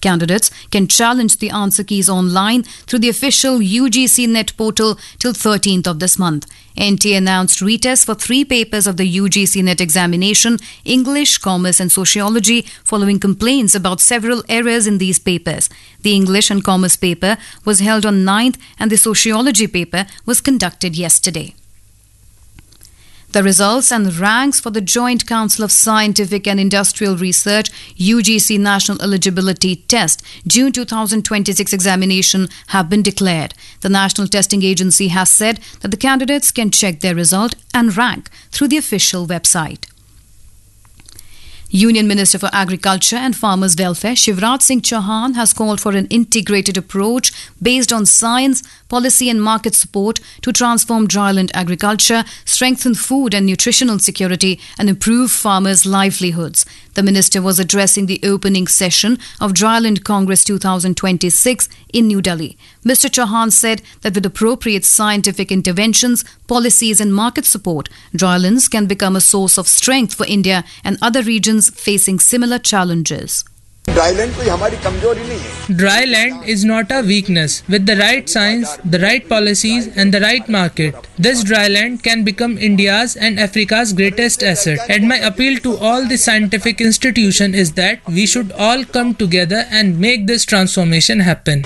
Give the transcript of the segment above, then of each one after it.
Candidates can challenge the answer keys online through the official UGC Net portal till 13th of this month. NTA announced retests for 3 papers of the UGC Net examination, English, Commerce and Sociology, following complaints about several errors in these papers. The English and Commerce paper was held on 9th and the Sociology paper was conducted yesterday. The results and ranks for the Joint Council of Scientific and Industrial Research UGC National Eligibility Test June 2026 examination have been declared. The National Testing Agency has said that the candidates can check their result and rank through the official website. Union Minister for Agriculture and Farmers' Welfare Shivraj Singh Chauhan has called for an integrated approach based on science, policy and market support to transform dryland agriculture, strengthen food and nutritional security and improve farmers' livelihoods. The minister was addressing the opening session of Dryland Congress 2026 in New Delhi. Mr. Chauhan said that with appropriate scientific interventions, policies and market support, drylands can become a source of strength for India and other regions facing similar challenges. Dry land is not a weakness. With the right science, the right policies and the right market, this dry land can become India's and Africa's greatest asset. And my appeal to all the scientific institutions is that we should all come together and make this transformation happen.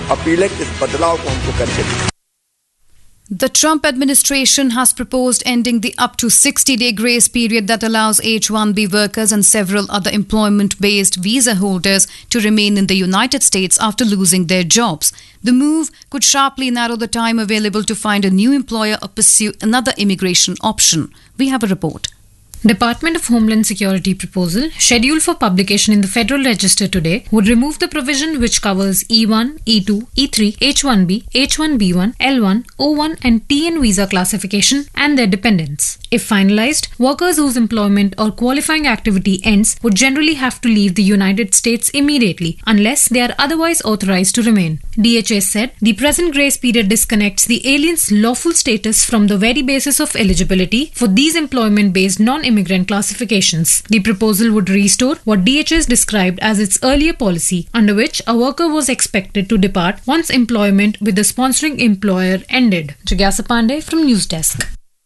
The Trump administration has proposed ending the up to 60-day grace period that allows H-1B workers and several other employment-based visa holders to remain in the United States after losing their jobs. The move could sharply narrow the time available to find a new employer or pursue another immigration option. We have a report. Department of Homeland Security proposal, scheduled for publication in the Federal Register today, would remove the provision which covers E1, E2, E3, H1B, H1B1, L1, O1 and TN visa classification and their dependents. If finalized, workers whose employment or qualifying activity ends would generally have to leave the United States immediately unless they are otherwise authorized to remain. DHS said the present grace period disconnects the alien's lawful status from the very basis of eligibility for these employment-based non-immigrant classifications. The proposal would restore what DHS described as its earlier policy, under which a worker was expected to depart once employment with the sponsoring employer ended. Jigyasa Pandey from News Desk.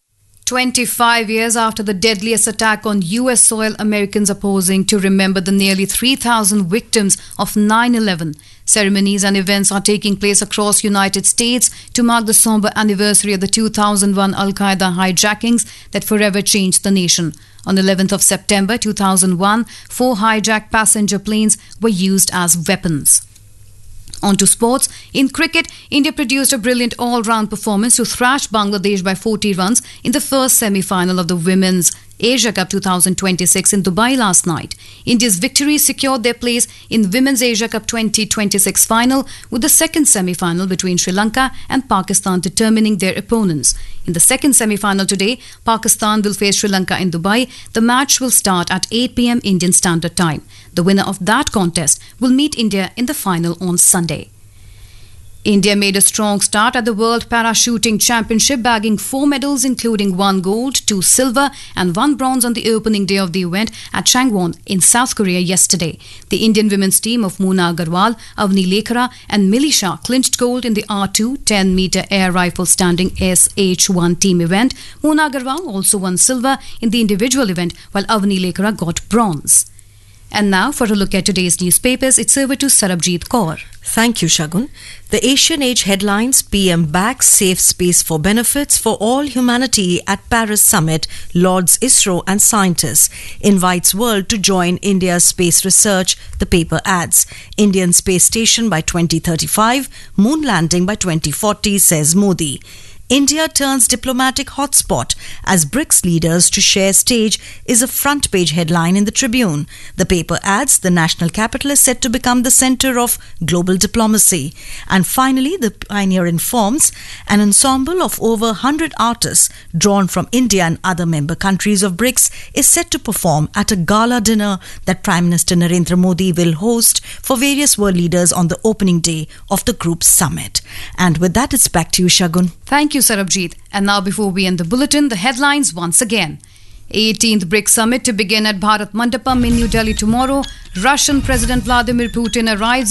25 years after the deadliest attack on US soil, Americans are pausing to remember the nearly 3,000 victims of 9/11. Ceremonies and events are taking place across United States to mark the somber anniversary of the 2001 Al-Qaeda hijackings that forever changed the nation. On 11th of September 2001, 4 hijacked passenger planes were used as weapons. On to sports. In cricket, India produced a brilliant all-round performance to thrash Bangladesh by 40 runs in the first semi-final of the Women's Asia Cup 2026 in Dubai last night. India's victory secured their place in Women's Asia Cup 2026 final, with the second semi-final between Sri Lanka and Pakistan determining their opponents. In the second semi-final today, Pakistan will face Sri Lanka in Dubai. The match will start at 8 p.m. Indian Standard Time. The winner of that contest will meet India in the final on Sunday. India made a strong start at the World Parachuting Championship, bagging 4 medals including 1 gold, 2 silver and 1 bronze on the opening day of the event at Changwon in South Korea yesterday. The Indian women's team of Moona Agarwal, Avni Lekhara and Millie Shah clinched gold in the R2 10-meter air rifle standing SH1 team event. Moona Agarwal also won silver in the individual event while Avni Lekhara got bronze. And now for a look at today's newspapers, it's over to Sarabjit Kaur. Thank you, Shagun. The Asian Age headlines: PM backs safe space for benefits for all humanity at Paris Summit, lauds ISRO and scientists, invites world to join India's space research, the paper adds. Indian space station by 2035, moon landing by 2040, says Modi. India turns diplomatic hotspot as BRICS leaders to share stage is a front page headline in the Tribune. The paper adds the national capital is set to become the center of global diplomacy. And finally, the Pioneer informs an ensemble of over 100 artists drawn from India and other member countries of BRICS is set to perform at a gala dinner that Prime Minister Narendra Modi will host for various world leaders on the opening day of the group's summit. And with that, it's back to you, Shagun. Thank you, Sarabjit. And now, before we end the bulletin, the headlines once again. 18th BRICS Summit to begin at Bharat Mandapam in New Delhi tomorrow. Russian President Vladimir Putin arrives